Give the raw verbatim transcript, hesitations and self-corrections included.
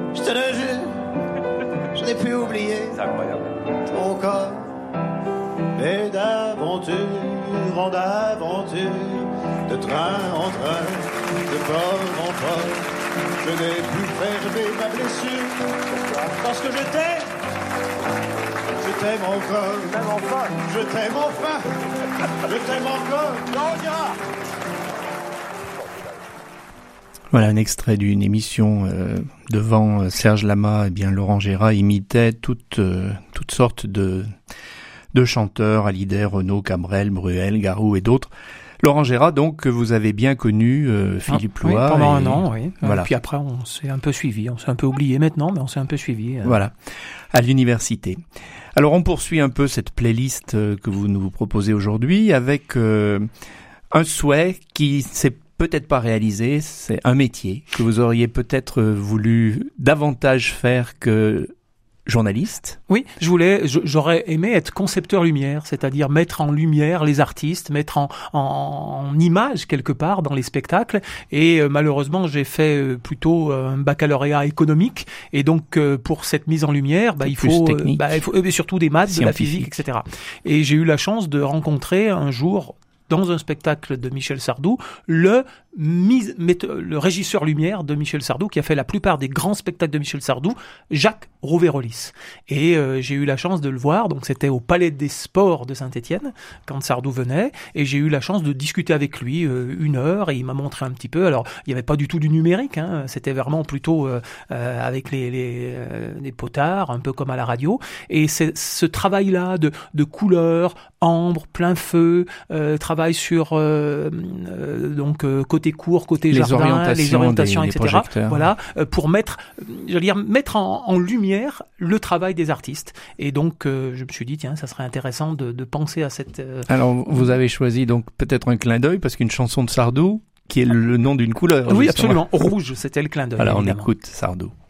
Je te le jure, je n'ai pu oublier. C'est incroyable. Ton corps et d'aventure en aventure, de train en train, de port en port, je n'ai pu fermer ma blessure parce que je t'aime. Je t'aime encore. Je t'aime enfin. Je t'aime enfin. Je t'aime encore. Non, Gérard. Voilà un extrait d'une émission euh, devant euh, Serge Lama. Eh bien, Laurent Gérard imitait toutes euh, toutes sortes de de chanteurs, Hallyday, Renaud, Cabrel, Bruel, Garou et d'autres. Laurent Gérard, donc, que vous avez bien connu, euh, Philippe ah, Loy. Oui, pendant et... un an, oui. Voilà. Et puis après, on s'est un peu suivi. On s'est un peu oublié maintenant, mais on s'est un peu suivi. Euh... Voilà, à l'université. Alors, on poursuit un peu cette playlist euh, que vous nous proposez aujourd'hui avec euh, un souhait qui s'est peut-être pas réalisé. C'est un métier que vous auriez peut-être voulu davantage faire que journaliste. Oui, je voulais, j'aurais aimé être concepteur lumière, c'est-à-dire mettre en lumière les artistes, mettre en, en, en image quelque part dans les spectacles. Et euh, malheureusement, j'ai fait euh, plutôt un baccalauréat économique. Et donc, euh, pour cette mise en lumière, bah, il faut, euh, bah, il faut, et surtout des maths, de la physique, et cetera. Et j'ai eu la chance de rencontrer un jour, dans un spectacle de Michel Sardou, le, mise, le régisseur lumière de Michel Sardou, qui a fait la plupart des grands spectacles de Michel Sardou, Jacques Rouvérolis. Et euh, j'ai eu la chance de le voir, donc c'était au Palais des Sports de Saint-Étienne, quand Sardou venait, et j'ai eu la chance de discuter avec lui euh, une heure, et il m'a montré un petit peu. Alors, il n'y avait pas du tout du numérique, hein, c'était vraiment plutôt euh, euh, avec les, les, euh, les potards, un peu comme à la radio, et c'est ce travail-là de, de couleurs, ambre, plein feu, euh, travail sur euh, euh, donc euh, côté court, côté les jardin, orientations les orientations, des, et cetera. Des voilà, euh, pour mettre, je veux dire, mettre en, en lumière le travail des artistes. Et donc, euh, je me suis dit, tiens, ça serait intéressant de, de penser à cette. Euh... Alors, vous avez choisi donc peut-être un clin d'œil parce qu'une chanson de Sardou qui est le nom d'une couleur. Oui, justement. absolument. Rouge, c'était le clin d'œil. Alors, évidemment. on écoute Sardou.